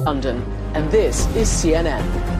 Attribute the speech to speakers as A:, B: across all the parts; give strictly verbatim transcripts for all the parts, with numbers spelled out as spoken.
A: London, and this is C N N.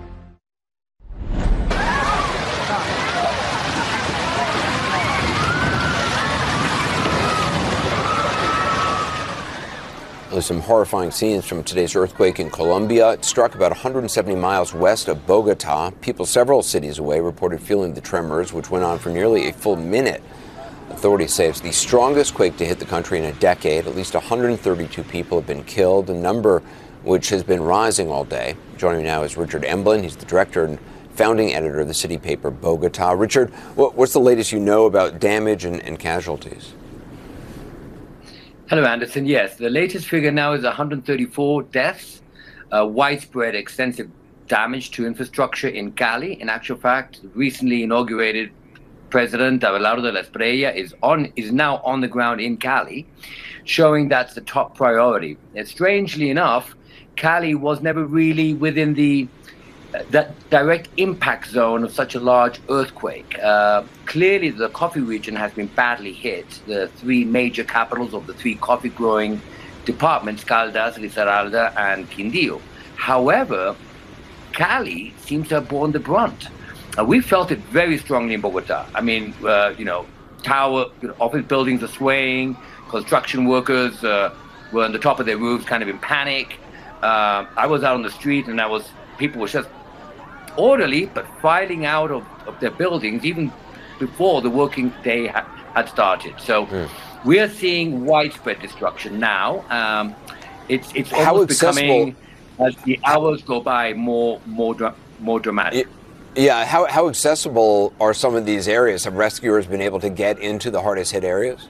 B: There's some horrifying scenes from today's earthquake in Colombia. It struck about one hundred seventy miles west of Bogota. People several cities away reported feeling the tremors, which went on for nearly a full minute. Authorities say it's the strongest quake to hit the country in a decade. At least one hundred thirty-two people have been killed, a number which has been rising all day. Joining me now is Richard Emblin. He's the director and founding editor of the city paper Bogota. Richard, what's the latest you know about damage and, and casualties?
C: Hello, Anderson. Yes, the latest figure now is one hundred thirty-four deaths, uh, widespread extensive damage to infrastructure in Cali. In actual fact, recently inaugurated President Abelardo de la Espriella is on is now on the ground in Cali, showing that's the top priority. And strangely enough, Cali was never really within the uh, that direct impact zone of such a large earthquake. Uh, clearly, the coffee region has been badly hit. The three major capitals of the three coffee-growing departments, Caldas, Risaralda, and Quindío. However, Cali seems to have borne the brunt. Uh, we felt it very strongly in Bogota. I mean, uh, you know, tower, you know, office buildings are swaying. Construction workers uh, were on the top of their roofs, kind of in panic. Uh, I was out on the street, and I was people were just orderly, but filing out of, of their buildings even before the working day ha- had started. So mm. we are seeing widespread destruction now. Um, it's it's almost
B: How accessible,
C: becoming, as the hours go by, more more dra- more dramatic.
B: It- Yeah, how, how accessible are some of these areas? Have rescuers been able to get into the hardest hit areas?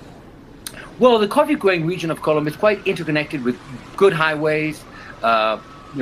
C: Well, the coffee growing region of Colombia is quite interconnected with good highways, uh,